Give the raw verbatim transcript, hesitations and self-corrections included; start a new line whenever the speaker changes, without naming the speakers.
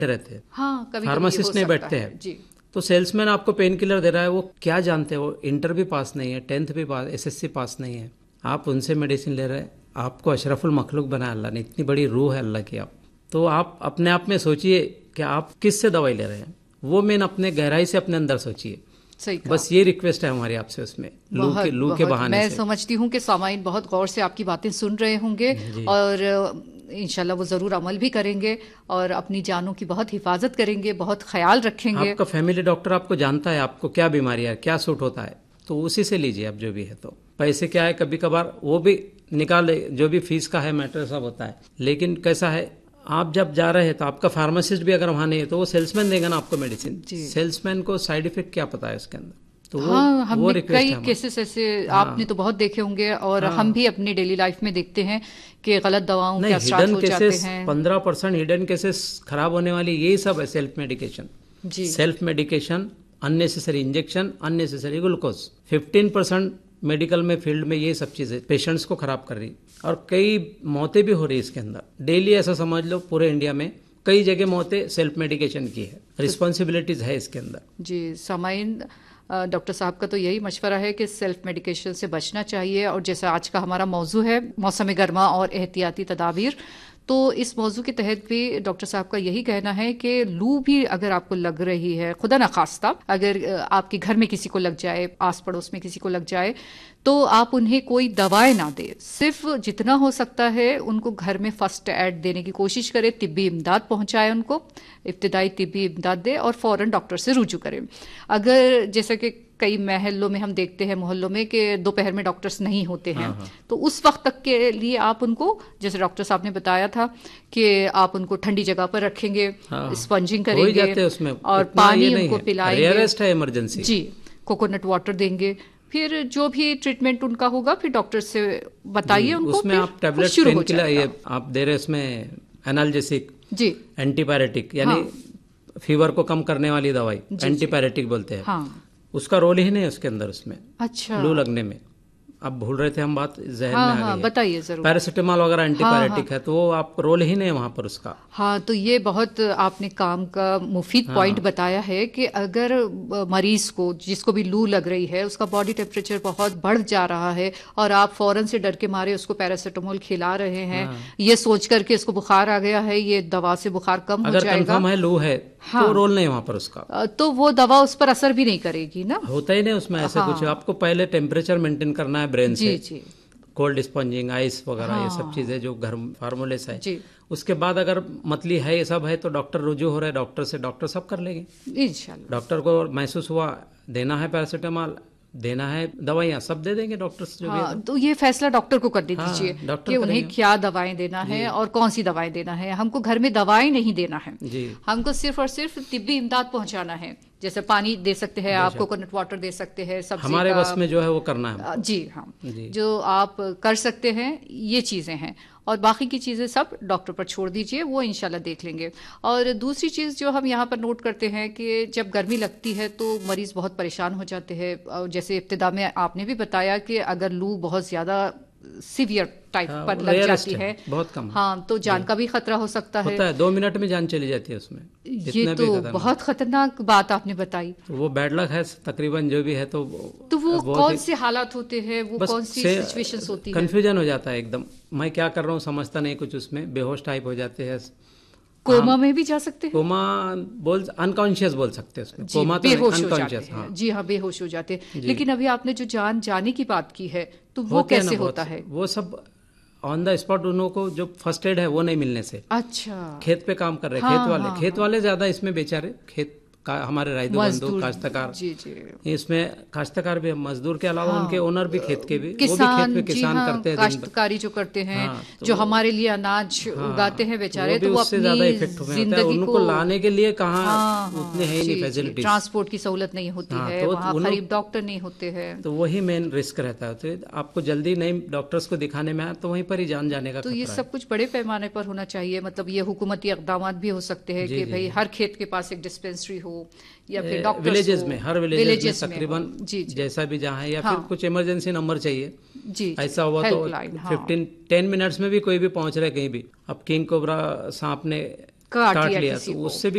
रहते हैं,
हाँ, कभी
फार्मासिस्ट नहीं बैठते हैं
जी।
तो सेल्समैन आपको पेन किलर दे रहा है, वो क्या जानते हैं? वो इंटर भी पास नहीं है, टेंथ भी पास, एसएससी पास नहीं है, आप उनसे मेडिसिन ले रहे हैं। आपको अशरफुल मखलूक बनाया अल्लाह ने, इतनी बड़ी रूह है अल्लाह की। आप तो आप अपने आप में सोचिए कि आप किससे दवाई ले रहे हैं, वो मेन अपने गहराई से अपने अंदर सोचिए। बस ये रिक्वेस्ट है हमारी आपसे उसमें, लू के लू के बहाने
मैं
से।
समझती हूँ कि सामाईन बहुत गौर से आपकी बातें सुन रहे होंगे और इंशाल्लाह वो ज़रूर अमल भी करेंगे और अपनी जानों की बहुत हिफाजत करेंगे, बहुत ख्याल रखेंगे।
आपका फैमिली डॉक्टर आपको जानता है आपको क्या बीमारी है, क्या सूट होता है, तो उसी से लीजिए आप जो भी है। तो पैसे क्या है, कभी कभार वो भी निकाले, जो भी फीस का है मैटर सब होता है, लेकिन कैसा है, आप जब जा रहे हैं तो आपका फार्मासिस्ट भी अगर वहां नहीं है तो वो सेल्समैन देगा ना आपको मेडिसिन। सेल्समैन को साइड इफेक्ट क्या पता है उसके अंदर, तो वो,
हाँ, हमने
वो
कई केसेस ऐसे हाँ, आपने तो बहुत देखे होंगे और हाँ, हम भी अपनी डेली लाइफ में देखते हैं कि गलत दवाओं के असर हो जाते हैं।
पंद्रह परसेंट हिडन केसेस खराब होने वाली यही सब है, self medication. Self medication, unnecessary injection, unnecessary glucose. Fifteen percent medical में फील्ड में ये सब चीजें पेशेंट्स को खराब कर रही और कई मौतें भी हो रही इसके अंदर डेली। ऐसा समझ लो पूरे इंडिया में कई जगह मौतें सेल्फ मेडिकेशन की है, रिस्पॉन्सिबिलिटीज है इसके अंदर।
जी सामाइन, डॉक्टर साहब का तो यही मशवरा है कि सेल्फ मेडिकेशन से बचना चाहिए। और जैसा आज का हमारा मौजू है मौसम गर्मा और एहतियाती तदाबीर, तो इस मौजू के तहत भी डॉक्टर साहब का यही कहना है कि लू भी अगर आपको लग रही है, खुदा न खास्ता अगर आपके घर में किसी को लग जाए, आस पड़ोस में किसी को लग जाए, तो आप उन्हें कोई दवाएं ना दें। सिर्फ जितना हो सकता है उनको घर में फर्स्ट एड देने की कोशिश करें, तिब्बी इमदाद पहुंचाएं, उनको इब्तिदाई तिब्बी इमदाद दें और फौरन डॉक्टर से रुजू करें। अगर जैसे कि कई महल्लों में हम देखते हैं, मोहल्लों में कि दोपहर में डॉक्टर्स नहीं होते हैं, हाँ, तो उस वक्त तक के लिए आप उनको, जैसे डॉक्टर साहब ने बताया था कि आप उनको ठंडी जगह पर रखेंगे, हाँ, स्पंजिंग करेंगे उसमें, और पानी उनको पिलाएंगे,
इमरजेंसी
जी, कोकोनट वाटर देंगे। फिर जो भी ट्रीटमेंट उनका होगा फिर डॉक्टर से बताइए उनको।
उसमें आप टैबलेट पेन किलर ये आप दे रहे हैं, उसमें एनाल्जेसिक, जी, एंटीपायरेटिक, यानी हाँ, फीवर को कम करने वाली दवाई एंटीपायरेटिक बोलते हैं, हाँ, उसका रोल ही नहीं है उसके अंदर उसमें। अच्छा, लू लगने में अब भूल रहे थे हम बात, जहन
हाँ,
में आ
हाँ,
गई।
बताइए जरूर।
पैरासिटामोल वगैरह एंटीपायरेटिक हाँ, हाँ, है, तो वो आप रोल ही नहीं वहां पर उसका।
हाँ, तो ये बहुत आपने काम का मुफीद हाँ, पॉइंट बताया है कि अगर मरीज को, जिसको भी लू लग रही है, उसका बॉडी टेम्परेचर बहुत बढ़ जा रहा है और आप फौरन से डर के मारे उसको पैरासिटामोल खिला रहे हैं, हाँ, ये सोच करके इसको बुखार आ गया है, ये दवा से बुखार कम हो जाएगा, अगर कंफर्म
है लू है, हाँ, तो रोल नहीं वहां पर उसका,
तो वो दवा उस पर असर भी नहीं करेगी ना,
होता ही नहीं उसमें ऐसे हाँ, कुछ। आपको पहले टेम्परेचर मेंटेन करना है ब्रेन से, जी, जी, कोल्ड स्पंजिंग, आइस वगैरह, हाँ, ये सब चीजें जो घर फार्मूलेस है, जी, उसके बाद अगर मतली है ये सब है तो डॉक्टर रुजू हो रहा है डॉक्टर से, डॉक्टर सब कर लेंगे इंशाल्लाह। डॉक्टर को महसूस हुआ देना है पैरासिटामोल, देना है दवाइयाँ, सब दे देंगे डॉक्टर्स जो
हाँ, भी तो ये फैसला डॉक्टर को कर दीजिए हाँ, कि उन्हें क्या दवाएं देना है और कौन सी दवाएं देना है। हमको घर में दवाएं नहीं देना है, हमको सिर्फ और सिर्फ तिब्बी इमदाद पहुंचाना है। जैसे पानी दे सकते हैं आप, कोकोनट वाटर दे सकते हैं, सब्जी
हमारे बस में जो है वो करना है,
जी हाँ, जी, जो आप कर सकते हैं ये चीजें हैं, और बाकी की चीज़ें सब डॉक्टर पर छोड़ दीजिए, वो इंशाल्लाह देख लेंगे। और दूसरी चीज़ जो हम यहाँ पर नोट करते हैं कि जब गर्मी लगती है तो मरीज़ बहुत परेशान हो जाते हैं, और जैसे इब्तिदा में आपने भी बताया कि अगर लू बहुत ज़्यादा सीवियर टाइप हाँ, पर लग जाती है,
बहुत कम,
हाँ, तो जान का भी खतरा हो सकता है,
होता है, दो मिनट में जान चली जाती है उसमें।
ये तो बहुत खतरनाक बात आपने बताई।
तो वो बैड लक है तकरीबन जो भी है, तो
तो वो कौन से हालात होते हैं, वो कौन सी सिचुएशंस होती है?
कंफ्यूजन हो जाता है एकदम, मैं क्या कर रहा हूँ समझता नहीं कुछ, उसमें बेहोश टाइप हो जाते हैं,
कोमा में भी जा सकते हैं,
कोमा बोल अनकॉन्शियस बोल सकते हैं उसमें, कोमा तो अनकॉन्शियस, हाँ,
जी हाँ, बेहोश हो जाते हैं। लेकिन अभी आपने जो जान जाने की बात की है तो वो कैसे होता है?
वो सब ऑन द स्पॉट, उन्हों को जो फर्स्ट एड है वो नहीं मिलने से।
अच्छा,
खेत पे काम कर रहे हैं, हाँ, खेत वाले हाँ, खेत वाले ज्यादा इसमें बेचारे, खेत का हमारे रायदू बंधु काश्तकार, जी जी, इसमें काश्तकार भी, मजदूर के अलावा हाँ, उनके ओनर भी खेत के भी,
किसान,
वो भी खेत में किसान हाँ, करते हैं,
काश्तकारी जो करते हैं, हाँ, तो जो हमारे लिए अनाज हाँ, उगाते हैं बेचारे, तो वो अपनी जिंदगी को
लाने के लिए कहाँ उतने है नहीं फैसिलिटी,
ट्रांसपोर्ट की सहूलत नहीं होती है, वहाँ करीब डॉक्टर नहीं होते हैं,
तो वही मेन रिस्क रहता है। तो आपको जल्दी नहीं डॉक्टर्स को दिखाने में आया तो वहीं पर ही जान जाने का।
तो ये सब कुछ बड़े पैमाने पर होना चाहिए, मतलब ये हुकूमती इक़दामात भी हो सकते हैं कि भाई हर खेत के पास एक डिस्पेंसरी हो, या फिर
विलेजेस में, हर विलेजेस में तकरीबन जैसा भी जहाँ है, या हाँ, फिर कुछ इमरजेंसी नंबर चाहिए, जी, ऐसा हुआ तो फिफ्टीन टेन मिनट्स में भी कोई भी पहुंच रहा है कहीं भी। अब किंग कोबरा सांप ने
काट
काट
लिया
लिया
किसी
तो
को।
उससे भी